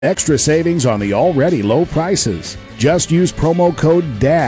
Extra savings on the already low prices. Just use promo code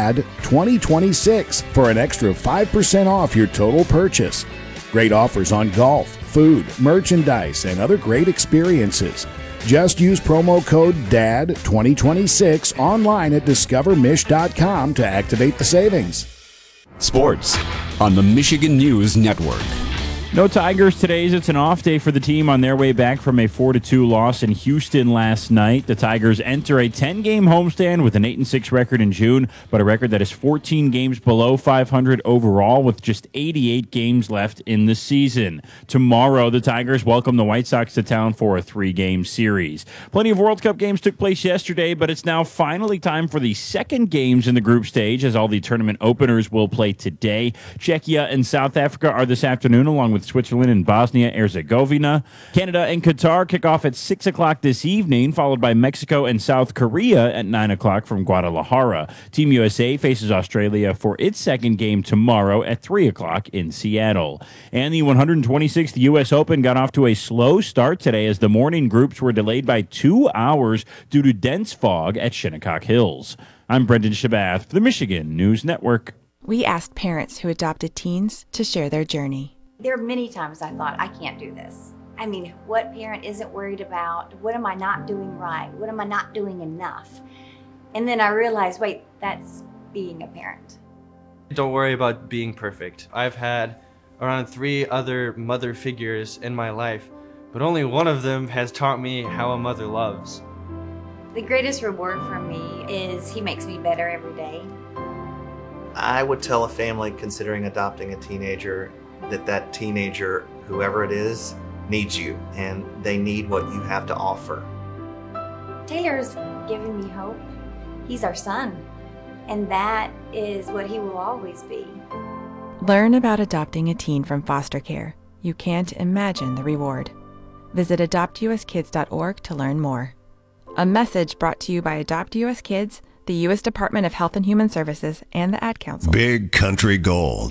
DAD2026 for an extra 5% off your total purchase. Great offers on golf, food, merchandise, and other great experiences. Just use promo code DAD2026 online at discovermish.com to activate the savings. Sports on the Michigan News Network. No Tigers today as it's an off day for the team on their way back from a 4-2 loss in Houston last night. The Tigers enter a 10-game homestand with an 8-6 record in June, but a record that is 14 games below 500 overall with just 88 games left in the season. Tomorrow, the Tigers welcome the White Sox to town for a 3-game series. Plenty of World Cup games took place yesterday, but it's now finally time for the second games in the group stage as all the tournament openers will play today. Czechia and South Africa are this afternoon along with Switzerland and Bosnia-Herzegovina. Canada and Qatar kick off at 6 o'clock this evening, followed by Mexico and South Korea at 9 o'clock from Guadalajara. Team USA faces Australia for its second game tomorrow at 3 o'clock in Seattle. And the 126th U.S. Open got off to a slow start today as the morning groups were delayed by 2 hours due to dense fog at Shinnecock Hills. I'm Brendan Shabath for the Michigan News Network. We asked parents who adopted teens to share their journey. There are many times I thought, I can't do this. I mean, what parent isn't worried about? What am I not doing right? What am I not doing enough? And then I realized, wait, that's being a parent. Don't worry about being perfect. I've had around 3 other mother figures in my life, but only one of them has taught me how a mother loves. The greatest reward for me is he makes me better every day. I would tell a family considering adopting a teenager that teenager, whoever it is, needs you, and they need what you have to offer. Taylor's given me hope. He's our son, and that is what he will always be. Learn about adopting a teen from foster care. You can't imagine the reward. Visit adoptuskids.org to learn more. A message brought to you by Adopt US Kids, the U.S. Department of Health and Human Services, and the Ad Council. Big Country Gold.